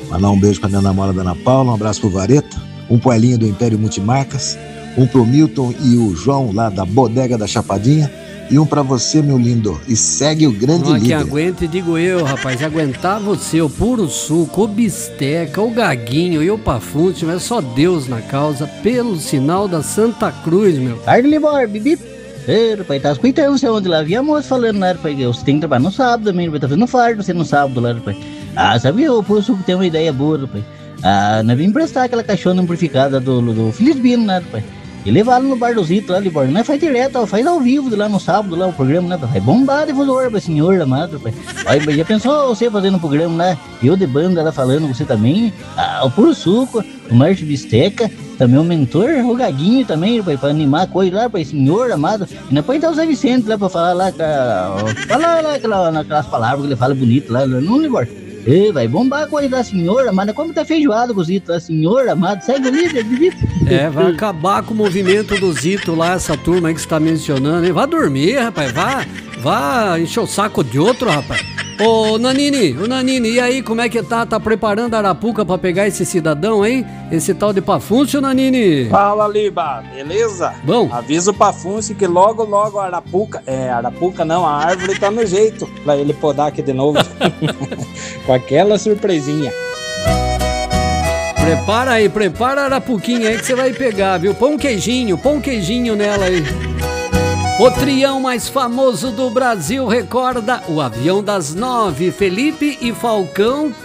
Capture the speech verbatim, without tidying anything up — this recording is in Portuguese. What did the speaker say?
Mandar um beijo pra minha namorada Ana Paula, um abraço pro Vareta, um pro Elinho do Império Multimarcas, um pro Milton e o João lá da Bodega da Chapadinha e um pra você, meu lindo. E segue o grande Não, líder. que aguente, digo eu, rapaz. Aguentar você, o Puro Suco, o Bisteca, o Gaguinho e o Pafúncio, é só Deus na causa, pelo sinal da Santa Cruz, meu. Tarde, Libor, bibi. Ei, rapaz, tá escutando você onde lá? Vi a moça falando lá, rapaz, você tem que trabalhar no sábado também, rapaz, tá fazendo fardo você no sábado lá, rapaz. Ah, sabe, o Puro Suco tem uma ideia boa, rapaz. Ah, nós vimos emprestar aquela caixona amplificada do, do Felizbino, né, rapaz? E levar lá no bar do Zito, lá, Libor. Não é faz direto, ó, faz ao vivo lá no sábado, lá o programa, né? Vai bombar difusor pra senhor amado, pai. Olha, já pensou você fazendo um programa lá, eu de banda lá falando, você também? Ah, o Puro Suco, o Márcio Bisteca, também o mentor, o Gaguinho também, pai, pra animar a coisa lá, pai, senhor amado. E depois tá o Zé Vicente lá pra falar lá, falar lá aquela, aquelas palavras que ele fala bonito lá, não, Libor? Ei, vai bombar a coisa da senhora amada. Como tá feijoado com o Zito da senhora amada? Segue o líder, Zito. É, vai acabar com o movimento do Zito lá, essa turma aí que você tá mencionando, hein? Vá dormir, rapaz, vá, vá encher o saco de outro, rapaz. Ô, Nanini, ô Nanini, e aí, como é que tá? Tá preparando a Arapuca pra pegar esse cidadão aí? Esse tal de Pafúncio, Nanini? Fala, Liba, beleza? Bom. Avisa o Pafúncio que logo, logo a Arapuca... É, Arapuca não, a árvore tá no jeito pra ele podar aqui de novo. Com aquela surpresinha. Prepara aí, prepara a Arapuquinha aí que você vai pegar, viu? Põe um queijinho, põe um queijinho nela aí. O trião mais famoso do Brasil recorda o avião das nove. Felipe e Falcão